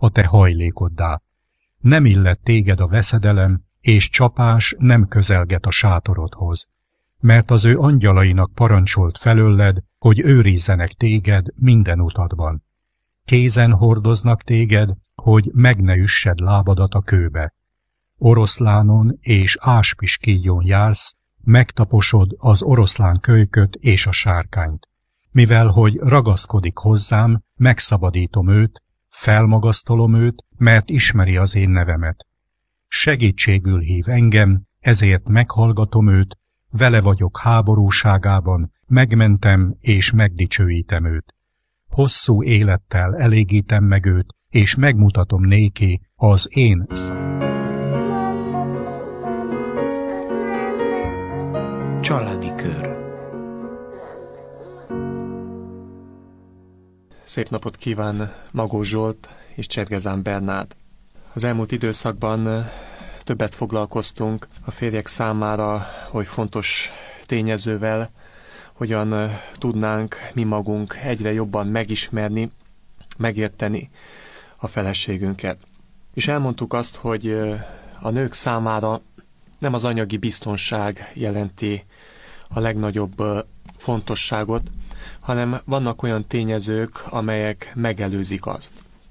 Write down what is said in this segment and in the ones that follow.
a te hajlékoddá. Nem illet téged a veszedelem, és csapás nem közelget a sátorodhoz, mert az ő angyalainak parancsolt felőled, hogy őrizzenek téged minden utadban. Kézen hordoznak téged, hogy meg ne üssed lábadat a kőbe. Oroszlánon és áspiskíjon jársz, megtaposod az oroszlán kölyköt és a sárkányt. Mivel, hogy ragaszkodik hozzám, megszabadítom őt, felmagasztolom őt, mert ismeri az én nevemet. Segítségül hív engem, ezért meghallgatom őt, vele vagyok háborúságában, megmentem és megdicsőítem őt. Hosszú élettel elégítem meg őt, és megmutatom néki az én Családi kör. Szép napot kíván Magó Zsolt és Csergezán Bernárd. Az elmúlt időszakban többet foglalkoztunk a férjek számára, hogy fontos tényezővel, hogyan tudnánk mi magunk egyre jobban megismerni, megérteni a feleségünket. És elmondtuk azt, hogy a nők számára nem az anyagi biztonság jelenti a legnagyobb fontosságot, hanem vannak olyan tényezők, amelyek megelőzik azt.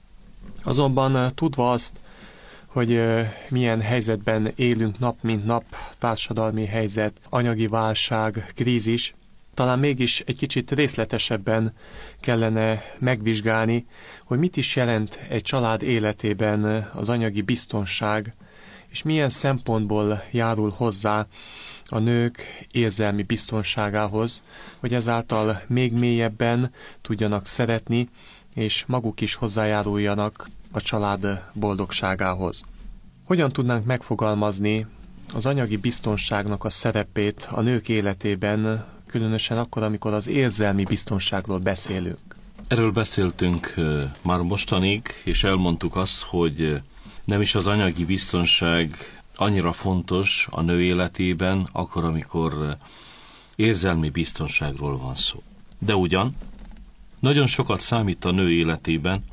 Azonban tudva azt, hogy milyen helyzetben élünk nap mint nap, társadalmi helyzet, anyagi válság, krízis, talán mégis egy kicsit részletesebben kellene megvizsgálni, hogy mit is jelent egy család életében az anyagi biztonság, és milyen szempontból járul hozzá a nők érzelmi biztonságához, hogy ezáltal még mélyebben tudjanak szeretni, és maguk is hozzájáruljanak a család boldogságához. Hogyan tudnánk megfogalmazni az anyagi biztonságnak a szerepét a nők életében, különösen akkor, amikor az érzelmi biztonságról beszélünk? Erről beszéltünk már mostanig, és elmondtuk azt, hogy nem is az anyagi biztonság annyira fontos a nő életében, akkor, amikor érzelmi biztonságról van szó. De ugyan, nagyon sokat számít a nő életében,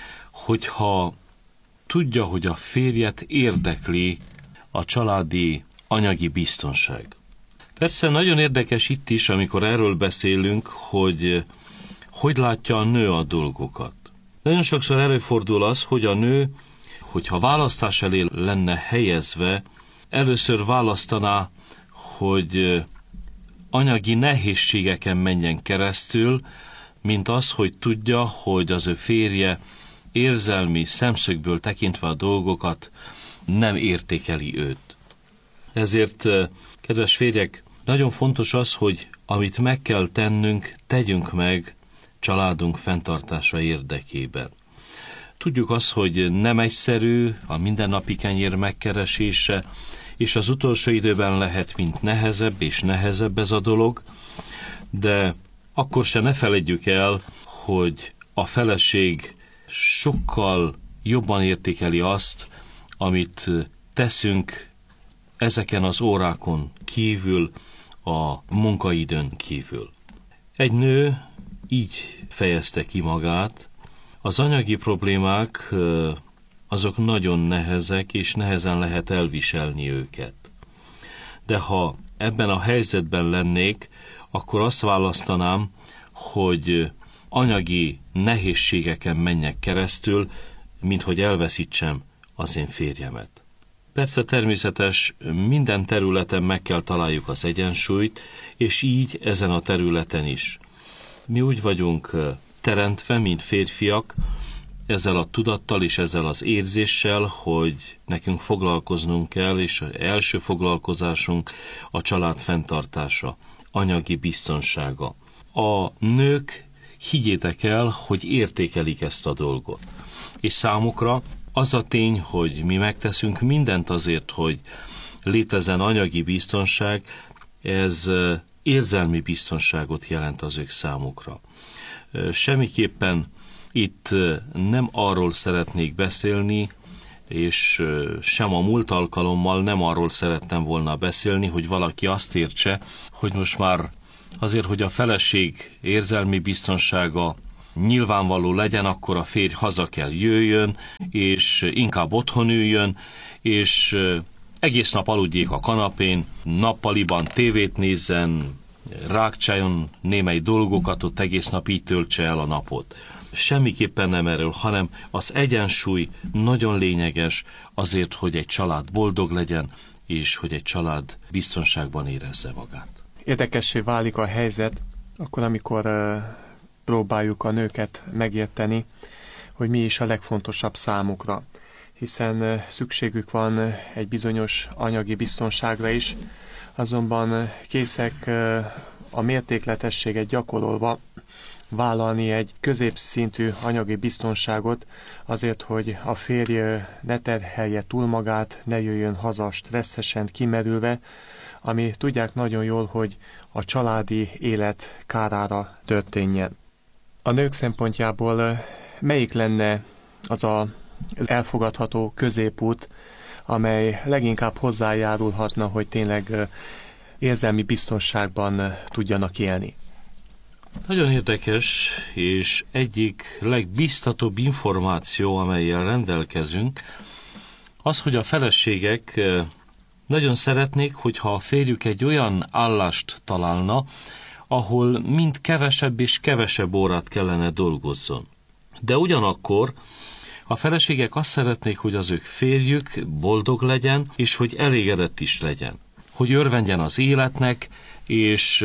hogyha tudja, hogy a férjet érdekli a családi anyagi biztonság. Persze nagyon érdekes itt is, amikor erről beszélünk, hogy látja a nő a dolgokat. Nagyon sokszor előfordul az, hogy a nő, hogyha választás elé lenne helyezve, először választaná, hogy anyagi nehézségeken menjen keresztül, mint az, hogy tudja, hogy az ő férje érzelmi szemszögből tekintve a dolgokat nem értékeli őt. Ezért, kedves férjek, nagyon fontos az, hogy amit meg kell tennünk, tegyünk meg családunk fenntartása érdekében. Tudjuk azt, hogy nem egyszerű a mindennapi kenyér megkeresése, és az utolsó időben lehet mint nehezebb és nehezebb ez a dolog, de akkor se ne feledjük el, hogy a feleség sokkal jobban értékeli azt, amit teszünk ezeken az órákon kívül, a munkaidőn kívül. Egy nő így fejezte ki magát: az anyagi problémák azok nagyon nehezek, és nehezen lehet elviselni őket. De ha ebben a helyzetben lennék, akkor azt választanám, hogy anyagi nehézségeken menjek keresztül, mint hogy elveszítsem az én férjemet. Persze természetes, minden területen meg kell találjuk az egyensúlyt, és így ezen a területen is. Mi úgy vagyunk teremtve, mint férfiak, ezzel a tudattal és ezzel az érzéssel, hogy nekünk foglalkoznunk kell, és az első foglalkozásunk a család fenntartása, anyagi biztonsága. A nők, higgyétek el, hogy értékelik ezt a dolgot. És számukra az a tény, hogy mi megteszünk mindent azért, hogy létezzen anyagi biztonság, ez érzelmi biztonságot jelent az ők számukra. Semmiképpen itt nem arról szeretnék beszélni, és sem a múlt alkalommal nem arról szerettem volna beszélni, hogy valaki azt értse, hogy most már azért, hogy a feleség érzelmi biztonsága nyilvánvaló legyen, akkor a férj haza kell jöjjön, és inkább otthon üljön, és egész nap aludjék a kanapén, nappaliban tévét nézzen, rákcsáljon némely dolgokat, ott egész nap így töltse el a napot. Semmiképpen nem erről, hanem az egyensúly nagyon lényeges azért, hogy egy család boldog legyen, és hogy egy család biztonságban érezze magát. Érdekessé válik a helyzet, akkor amikor próbáljuk a nőket megérteni, hogy mi is a legfontosabb számukra, hiszen szükségük van egy bizonyos anyagi biztonságra is, azonban készek a mértékletességet gyakorolva vállalni egy középszintű anyagi biztonságot azért, hogy a férj ne terhelje túl magát, ne jöjjön haza stresszesen, kimerülve, ami tudják nagyon jól, hogy a családi élet kárára történjen. A nők szempontjából melyik lenne az elfogadható középút, amely leginkább hozzájárulhatna, hogy tényleg érzelmi biztonságban tudjanak élni? Nagyon érdekes, és egyik legbiztatóbb információ, amellyel rendelkezünk, az, hogy a feleségek nagyon szeretnék, hogyha a férjük egy olyan állást találna, ahol mind kevesebb és kevesebb órát kellene dolgozzon. De ugyanakkor a feleségek azt szeretnék, hogy az ők férjük boldog legyen, és hogy elégedett is legyen. Hogy örvendjen az életnek, és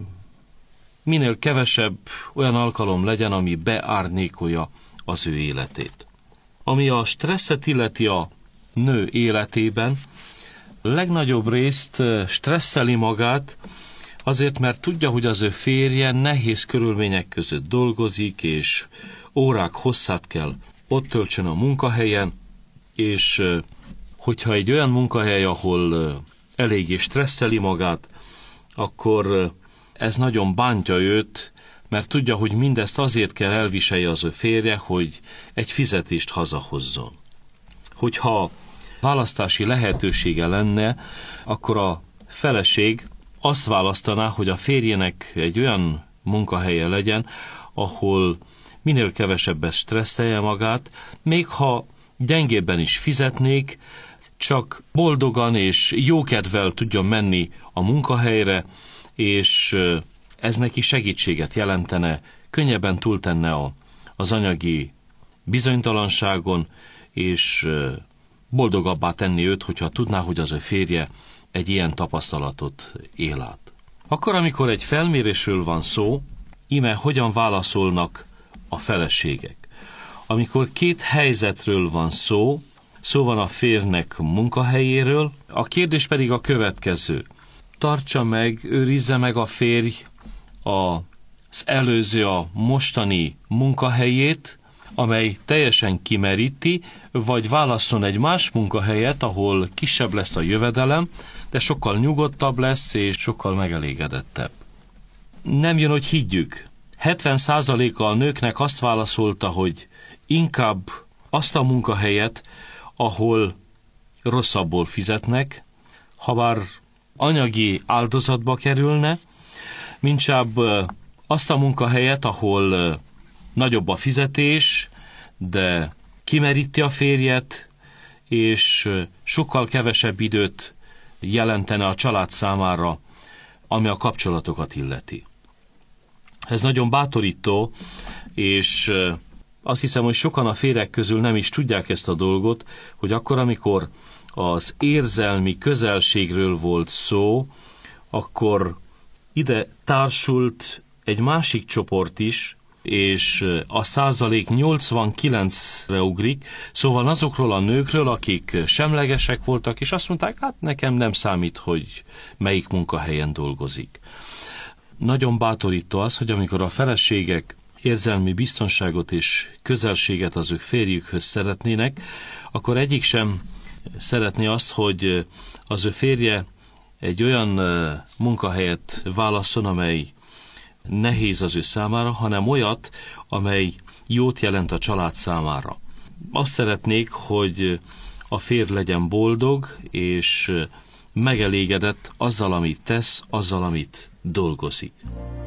minél kevesebb olyan alkalom legyen, ami beárnyékolja az ő életét. Ami a stresszet illeti a nő életében, legnagyobb részt stresszeli magát, azért, mert tudja, hogy az ő férje nehéz körülmények között dolgozik, és órák hosszát kell ott töltsön a munkahelyen, és hogyha egy olyan munkahely, ahol eléggé stresszeli magát, akkor ez nagyon bántja őt, mert tudja, hogy mindezt azért kell elviselje az ő férje, hogy egy fizetést hazahozzon. Hogyha választási lehetősége lenne, akkor a feleség azt választaná, hogy a férjének egy olyan munkahelye legyen, ahol minél kevesebbet stresszelje magát, még ha gyengébben is fizetnék, csak boldogan és jókedvel tudjon menni a munkahelyre, és ez neki segítséget jelentene, könnyebben túltenne az anyagi bizonytalanságon, és boldogabbá tenni őt, hogyha tudná, hogy az ő férje egy ilyen tapasztalatot él át. Akkor, amikor egy felmérésről van szó, íme hogyan válaszolnak a feleségek. Amikor két helyzetről van szó van a férjnek munkahelyéről, a kérdés pedig a következő. Tartsa meg, őrizze meg a férj az előző, a mostani munkahelyét, amely teljesen kimeríti, vagy válasszon egy más munkahelyet, ahol kisebb lesz a jövedelem, de sokkal nyugodtabb lesz, és sokkal megelégedettebb. Nem jön, hogy higgyük. 70%-a a nőknek azt válaszolta, hogy inkább azt a munkahelyet, ahol rosszabbul fizetnek, habár anyagi áldozatba kerülne, mincsább azt a munkahelyet, ahol nagyobb a fizetés, de kimeríti a férjet, és sokkal kevesebb időt jelentene a család számára, ami a kapcsolatokat illeti. Ez nagyon bátorító, és azt hiszem, hogy sokan a férjek közül nem is tudják ezt a dolgot, hogy akkor, amikor az érzelmi közelségről volt szó, akkor ide társult egy másik csoport is, és a százalék 89-re ugrik, szóval azokról a nőkről, akik semlegesek voltak, és azt mondták, hát nekem nem számít, hogy melyik munkahelyen dolgozik. Nagyon bátorító az, hogy amikor a feleségek érzelmi biztonságot és közelséget az ő férjükhöz szeretnének, akkor egyik sem szeretné azt, hogy az ő férje egy olyan munkahelyet válasszon, amely nehéz az ő számára, hanem olyat, amely jót jelent a család számára. Azt szeretnék, hogy a férj legyen boldog, és megelégedett azzal, amit tesz, azzal, amit dolgozik.